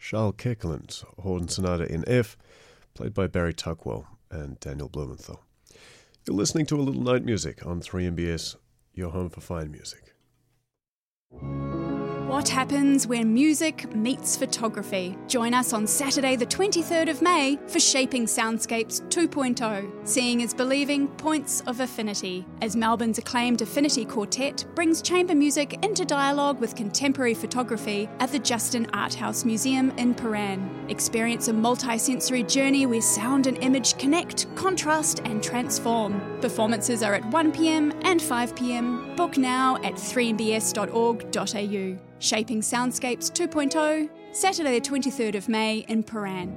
Charles Koechlin Horn Sonata in F, played by Barry Tuckwell and Daniel Blumenthal. You're listening to A Little Night Music on 3MBS, your home for fine music. What happens when music meets photography? Join us on Saturday the 23rd of May for Shaping Soundscapes 2.0, Seeing is Believing Points of Affinity, as Melbourne's acclaimed Affinity Quartet brings chamber music into dialogue with contemporary photography at the Justin Art House Museum in Paran. Experience a multi-sensory journey where sound and image connect, contrast and transform. Performances are at 1pm and 5pm. Book now at 3mbs.org.au. Shaping Soundscapes 2.0, Saturday the 23rd of May in Paran.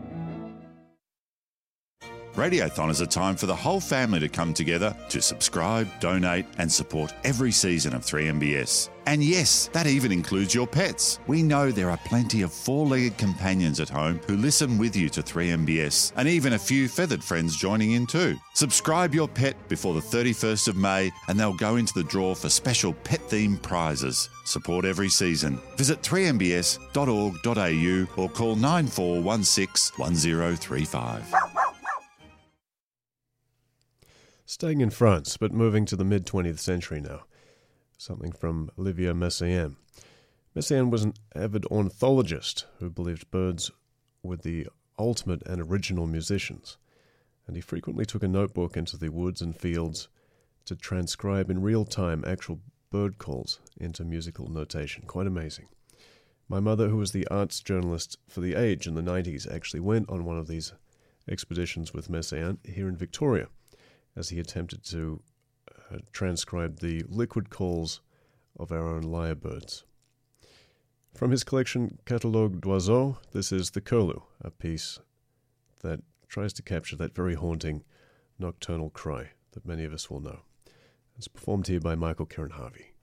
Radiothon is a time for the whole family to come together to subscribe, donate and support every season of 3MBS. And yes, that even includes your pets. We know there are plenty of four-legged companions at home who listen with you to 3MBS, and even a few feathered friends joining in too. Subscribe your pet before the 31st of May and they'll go into the draw for special pet-themed prizes. Support every season. Visit 3mbs.org.au or call 9416 1035. Staying in France, but moving to the mid-20th century now. Something from Olivier Messiaen. Messiaen was an avid ornithologist who believed birds were the ultimate and original musicians, and he frequently took a notebook into the woods and fields to transcribe in real time actual bird calls into musical notation. Quite amazing. My mother, who was the arts journalist for The Age in the 90s, actually went on one of these expeditions with Messiaen here in Victoria, as he attempted to transcribe the liquid calls of our own lyrebirds. From his collection Catalogue d'Oiseaux, this is The Curlew, a piece that tries to capture that very haunting nocturnal cry that many of us will know. It's performed here by Michael Kieran Harvey.